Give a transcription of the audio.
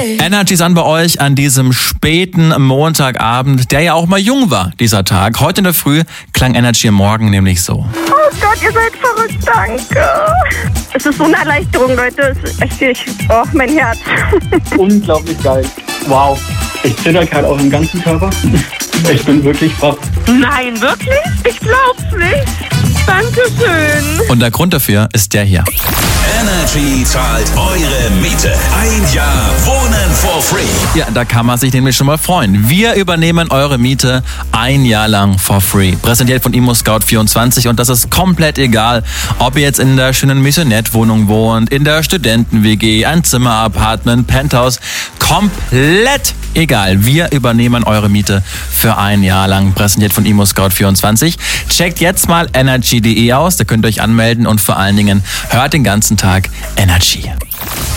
Energy ist an bei euch an diesem späten Montagabend, der ja auch mal jung war, dieser Tag. Heute in der Früh klang Energy am Morgen nämlich so. Oh Gott, ihr seid verrückt, danke. Es ist so eine Erleichterung, Leute. Es ist echt, mein Herz. Unglaublich geil. Wow. Ich zitter gerade auch im ganzen Körper. Ich bin wirklich baff. Nein, wirklich? Ich glaub's nicht. Dankeschön. Und der Grund dafür ist der hier. Energy zahlt eure Miete. Ein Jahr Wohnen for free. Ja, da kann man sich nämlich schon mal freuen. Wir übernehmen eure Miete ein Jahr lang for free. Präsentiert von ImmoScout24 und das ist komplett egal, ob ihr jetzt in der schönen Missionette-Wohnung wohnt, in der Studenten-WG, ein Zimmer-Apartment, Penthouse. Komplett egal. Wir übernehmen eure Miete für ein Jahr lang. Präsentiert von ImmoScout24. Checkt jetzt mal energy.de aus, da könnt ihr euch anmelden und vor allen Dingen hört den ganzen Tag Energy.